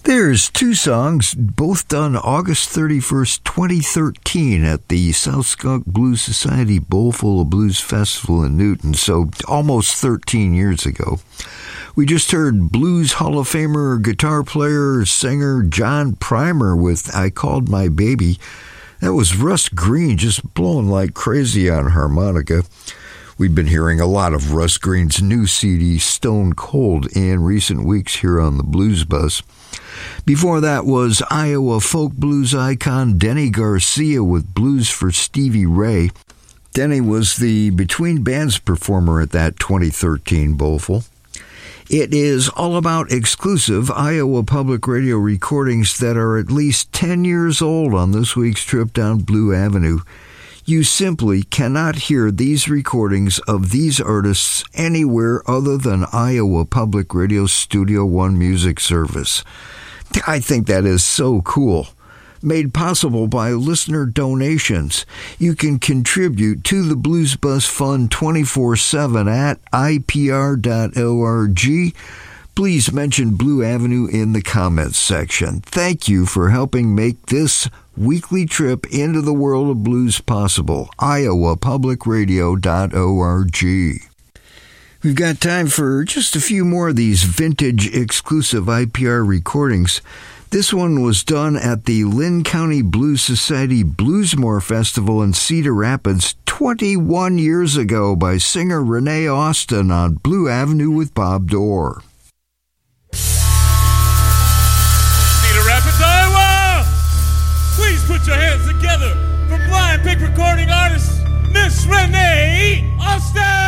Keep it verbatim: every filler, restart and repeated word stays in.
There's two songs, both done August thirty-first, twenty thirteen at the South Skunk Blues Society Bowlful of Blues Festival in Newton, so almost thirteen years ago. We just heard Blues Hall of Famer, guitar player, singer John Primer with I Called My Baby. That was Russ Green just blowing like crazy on harmonica. We've been hearing a lot of Russ Green's new C D, Stone Cold, in recent weeks here on the Blues Bus. Before that was Iowa folk blues icon Denny Garcia with Blues for Stevie Ray. Denny was the Between Bands performer at that twenty thirteen Bowlful. It is all about exclusive Iowa Public Radio recordings that are at least ten years old on this week's trip down Blue Avenue. You simply cannot hear these recordings of these artists anywhere other than Iowa Public Radio Studio One Music Service. I think that is so cool. Made possible by listener donations. You can contribute to the Blues Bus Fund twenty-four seven at I P R dot org. Please mention Blue Avenue in the comments section. Thank you for helping make this weekly trip into the world of blues possible. Iowa Public Radio dot org. We've got time for just a few more of these vintage exclusive I P R recordings. This one was done at the Lynn County Blues Society Bluesmore Festival in Cedar Rapids twenty-one years ago by singer Renee Austin on Blue Avenue with Bob Dorr. Cedar Rapids, Iowa! Please put your hands together for Blind Pig recording artist, Miss Renee Austin!